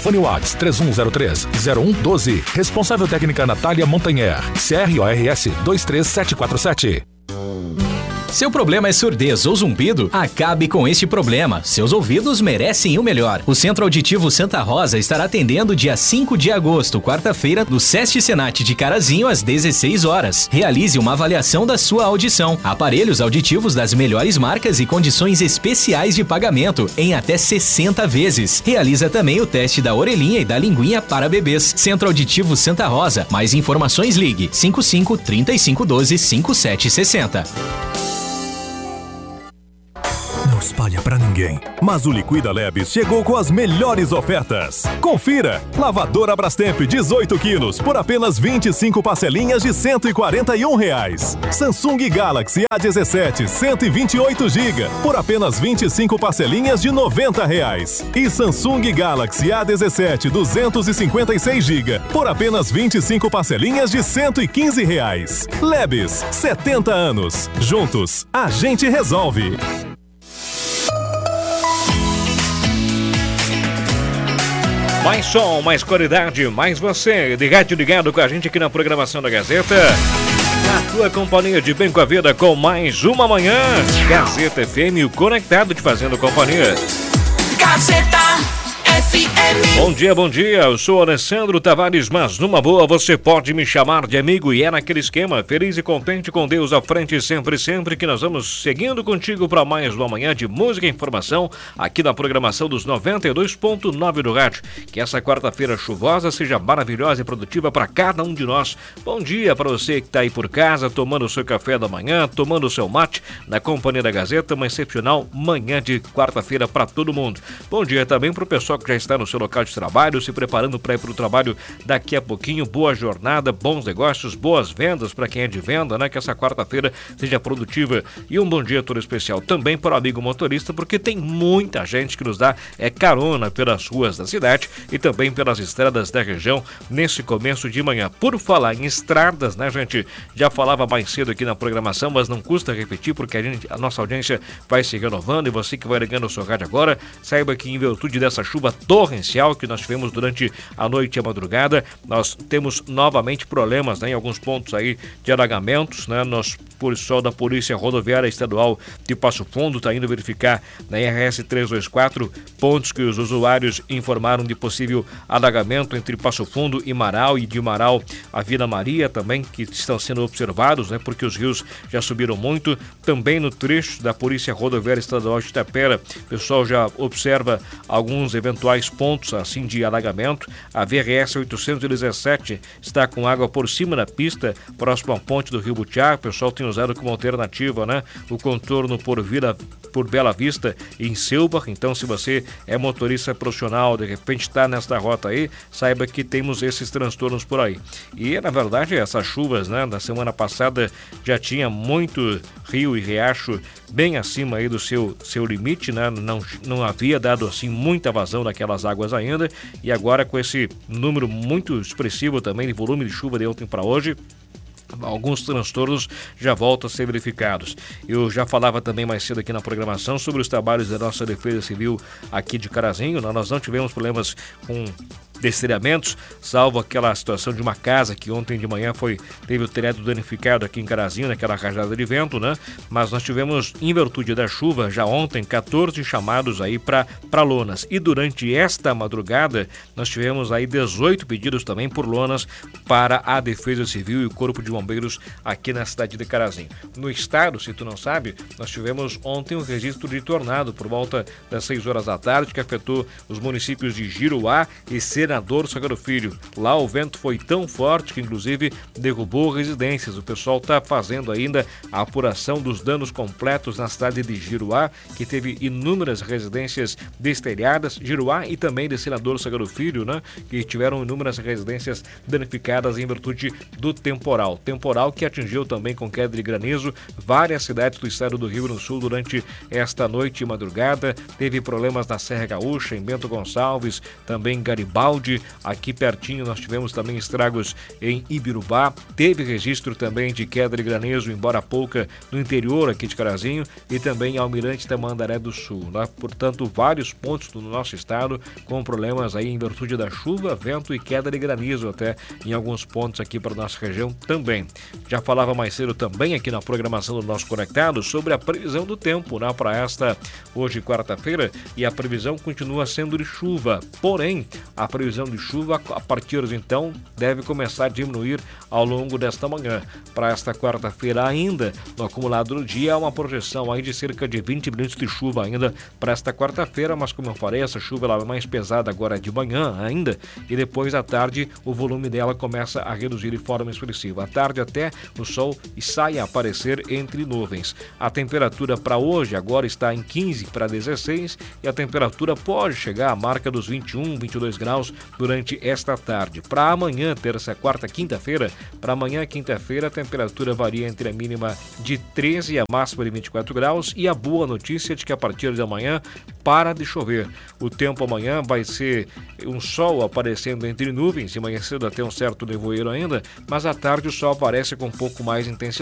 Telefone WhatsApp 3103-0112. Responsável técnica Natália Montanher. CRORS 23747. Seu problema é surdez ou zumbido? Acabe com este problema. Seus ouvidos merecem o melhor. O Centro Auditivo Santa Rosa estará atendendo dia 5 de agosto, quarta-feira, no SESC Senat de Carazinho, às 16 horas. Realize uma avaliação da sua audição. Aparelhos auditivos das melhores marcas e condições especiais de pagamento em até 60 vezes. Realiza também o teste da orelhinha e da linguinha para bebês. Centro Auditivo Santa Rosa. Mais informações, ligue 55 3512 5760. Espalha pra ninguém. Mas o Liquida Labs chegou com as melhores ofertas. Confira! Lavadora Brastemp 18 quilos por apenas 25 parcelinhas de R$141. Samsung Galaxy A17 128 GB por apenas 25 parcelinhas de R$90. E Samsung Galaxy A17 256 GB por apenas 25 parcelinhas de R$115. Labs, 70 anos. Juntos, a gente resolve. Mais som, mais qualidade, mais você, de rádio ligado com a gente aqui na programação da Gazeta. Na tua companhia de bem com a vida com mais uma manhã. Gazeta FM, o conectado te fazendo companhia. Gazeta FM. Bom dia, eu sou Alessandro Tavares, mas numa boa você pode me chamar de amigo e é naquele esquema, feliz e contente com Deus à frente sempre que nós vamos seguindo contigo para mais uma manhã de música e informação aqui na programação dos 92.9 do rádio. Que essa quarta-feira chuvosa seja maravilhosa e produtiva para cada um de nós. Bom dia para você que está aí por casa, tomando o seu café da manhã, tomando o seu mate na companhia da Gazeta, uma excepcional manhã de quarta-feira para todo mundo. Bom dia também para o pessoal que já está no seu local de trabalho, se preparando para ir para o trabalho daqui a pouquinho. Boa jornada, bons negócios, boas vendas para quem é de venda, né? Que essa quarta-feira seja produtiva. E um bom dia todo especial também para o amigo motorista, porque tem muita gente que nos dá carona pelas ruas da cidade e também pelas estradas da região nesse começo de manhã. Por falar em estradas, né, gente? Já falava mais cedo aqui na programação, mas não custa repetir, porque a nossa audiência vai se renovando e você que vai ligando o seu rádio agora, saiba que em virtude dessa chuva torrencial que nós tivemos durante a noite e a madrugada, nós temos novamente problemas, né, em alguns pontos aí de alagamentos, né? Nós, pessoal da Polícia Rodoviária Estadual de Passo Fundo está indo verificar na RS 324 pontos que os usuários informaram de possível alagamento entre Passo Fundo e Marau, e de Marau a Vila Maria também, que estão sendo observados, né, porque os rios já subiram muito. Também no trecho da Polícia Rodoviária Estadual de Itapera, o pessoal já observa alguns eventuais pontos assim de alagamento. A VRS 817 está com água por cima da pista, próximo à ponte do Rio Butiá. O pessoal tem usado como alternativa, né, o contorno por Bela Vista em Silva. Então, se você é motorista profissional, de repente está nesta rota aí, saiba que temos esses transtornos por aí. E, na verdade, essas chuvas, né, da semana passada já tinha muito rio e riacho bem acima aí do seu limite, né? Não havia dado assim muita vazão daquelas águas ainda, e agora com esse número muito expressivo também de volume de chuva de ontem para hoje, alguns transtornos já voltam a ser verificados. Eu já falava também mais cedo aqui na programação sobre os trabalhos da nossa Defesa Civil aqui de Carazinho. Nós não tivemos problemas com destelhamentos, salvo aquela situação de uma casa que ontem de manhã teve o telhado danificado aqui em Carazinho, naquela rajada de vento, né? Mas nós tivemos, em virtude da chuva, já ontem 14 chamados aí para lonas. E durante esta madrugada, nós tivemos aí 18 pedidos também por lonas para a Defesa Civil e o Corpo de Bombeiros aqui na cidade de Carazinho. No estado, se tu não sabe, nós tivemos ontem um registro de tornado por volta das 6 horas da tarde, que afetou os municípios de Giruá e Senador Salgado Filho. Lá o vento foi tão forte que inclusive derrubou residências. O pessoal está fazendo ainda a apuração dos danos completos na cidade de Giruá, que teve inúmeras residências destelhadas. Giruá e também de Senador Salgado Filho, né, que tiveram inúmeras residências danificadas em virtude do temporal. Temporal que atingiu também com queda de granizo várias cidades do estado do Rio Grande do Sul durante esta noite e madrugada. Teve problemas na Serra Gaúcha, em Bento Gonçalves, também em Garibaldi, Saúde. Aqui pertinho nós tivemos também estragos em Ibirubá. Teve registro também de queda de granizo, embora pouca, no interior aqui de Carazinho e também em Almirante Tamandaré do Sul. Né? Portanto, vários pontos do nosso estado com problemas aí em virtude da chuva, vento e queda de granizo até em alguns pontos aqui para nossa região também. Já falava mais cedo também aqui na programação do nosso Conectado sobre a previsão do tempo, né, para esta hoje quarta-feira, e a previsão continua sendo de chuva. Porém, a previsão de chuva a partir de então deve começar a diminuir ao longo desta manhã. Para esta quarta-feira ainda, no acumulado do dia, há uma projeção aí de cerca de 20 minutos de chuva ainda para esta quarta-feira, mas como eu falei, essa chuva ela é mais pesada agora de manhã ainda, e depois à tarde o volume dela começa a reduzir de forma expressiva. À tarde até o sol sai a aparecer entre nuvens. A temperatura para hoje agora está em 15 para 16 e a temperatura pode chegar à marca dos 21, 22 graus durante esta tarde. Para amanhã, terça, quarta, quinta-feira, para amanhã, quinta-feira, a temperatura varia entre a mínima de 13 e a máxima de 24 graus e a boa notícia de que a partir de amanhã para de chover. O tempo amanhã vai ser um sol aparecendo entre nuvens, e amanhã cedo até um certo nevoeiro ainda, mas à tarde o sol aparece com um pouco mais de intensidade.